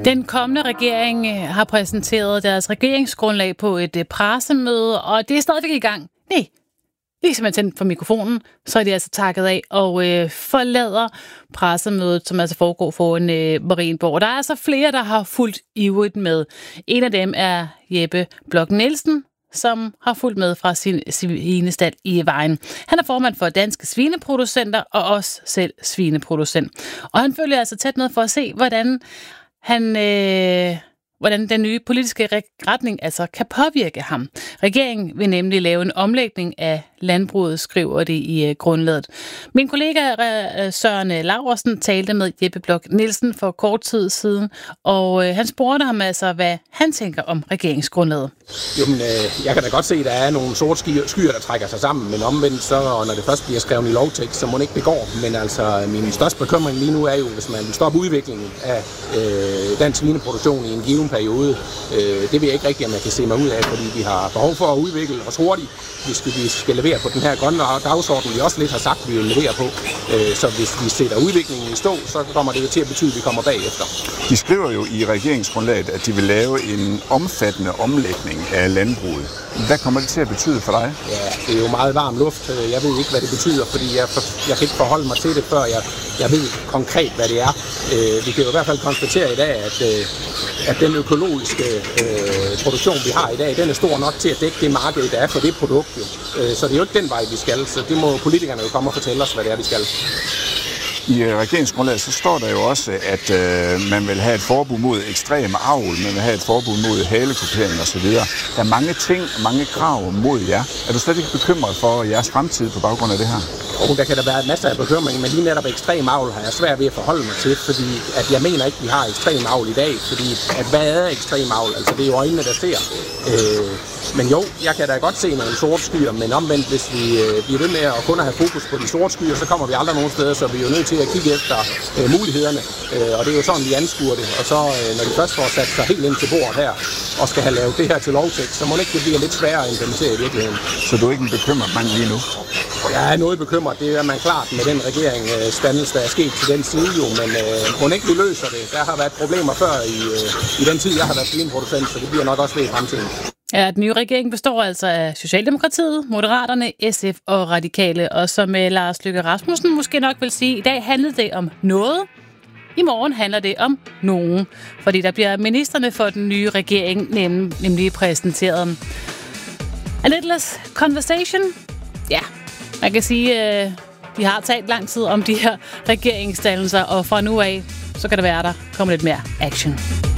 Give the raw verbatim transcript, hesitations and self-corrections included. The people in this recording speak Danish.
Den kommende regering har præsenteret deres regeringsgrundlag på et pressemøde, og det er stadigvæk i gang. Nej, ligesom jeg tændte for mikrofonen, så er de altså takket af og øh, forlader pressemødet, som altså foregår foran øh, Marienborg. Der er altså flere, der har fulgt ivrigt med. En af dem er Jeppe Bloch Nielsen, som har fulgt med fra sin svinestald i Vejen. Han er formand for Danske Svineproducenter og også selv svineproducent. Og han følger altså tæt med for at se, hvordan han... Øh, hvordan den nye politiske retning altså kan påvirke ham. Regeringen vil nemlig lave en omlægning af landbruget, skriver det i uh, grundlaget. Min kollega uh, Søren Laursen talte med Jeppe Bloch Nielsen for kort tid siden, og uh, han spurgte ham altså, hvad han tænker om regeringsgrundlaget. Jo, men, øh, jeg kan da godt se, at der er nogle sorte skyer, skyer, der trækker sig sammen, men omvendt så, og når det først bliver skrevet i lovtekst, så må det ikke begå. Men altså, min største bekymring lige nu er jo, hvis man vil stoppe udviklingen af øh, dansk svineproduktion i en given periode. Øh, det vil jeg ikke rigtig, om jeg kan se mig ud af, fordi vi har behov for at udvikle os hurtigt. Vi skal, vi skal levere på den her grønne dagsorden, vi også lidt har sagt, vi vil levere på. Øh, så hvis vi sætter udviklingen i stå, så kommer det jo til at betyde, at vi kommer bagefter. De skriver jo i regeringsgrundlaget, at de vil lave en omfattende omlægning af landbruget. Hvad kommer det til at betyde for dig? Ja, det er jo meget varm luft. Jeg ved ikke, hvad det betyder, fordi jeg, jeg kan ikke forholde mig til det, før jeg, jeg ved konkret, hvad det er. Øh, vi kan jo i hvert fald konstatere i dag, at, øh, at den økologiske øh, produktion, vi har i dag, den er stor nok til at dække det marked, der er for det produkt. Jo. Øh, så det er jo ikke den vej, vi skal. Så det må politikerne jo komme og fortælle os, hvad det er, vi skal. I regeringsgrundlaget så står der jo også, at øh, man vil have et forbud mod ekstrem avl, man vil have et forbud mod halekupering osv. Der er mange ting, mange krav mod jer. Er du slet ikke bekymret for jeres fremtid på baggrund af det her? Og der kan der være masser af bekymring, men lige netop ekstrem avl har jeg svært ved at forholde mig til, fordi at jeg mener ikke, at vi har ekstrem avl i dag, fordi at hvad er ekstrem avl? Altså det er jo øjnene, der ser. Øh, men jo, jeg kan da godt se nogle sorte skyer, men omvendt, hvis vi øh, bliver ved med at kun have fokus på de sorte skyer, så kommer vi aldrig nogen steder, så vi er jo nødt til at kigge efter øh, mulighederne, øh, og det er jo sådan, vi anskuer det. Og så øh, når de først får sat sig helt ind til bordet her, og skal have lavet det her til lovtekst, så må det ikke det bliver lidt sværere at implementere i virkeligheden. Så du er ikke en bekymret mand lige nu? Jeg er noget bekymret, det er man klart med den regering øh, standelse, der er sket til den side jo, men øh, må ikke vi løser det. Der har været problemer før i, øh, i den tid, jeg har været svineproducent, så det bliver nok også ved i fremtiden. Ja, den nye regering består altså af Socialdemokratiet, Moderaterne, S F og Radikale. Og som Lars Løkke Rasmussen måske nok vil sige, i dag handlede det om noget. I morgen handler det om nogen. Fordi der bliver ministerne for den nye regering nem, nemlig præsenteret. A little conversation? Ja, man kan sige, at de har talt lang tid om de her regeringsdannelser. Og fra nu af, så kan det være, der kommer lidt mere action.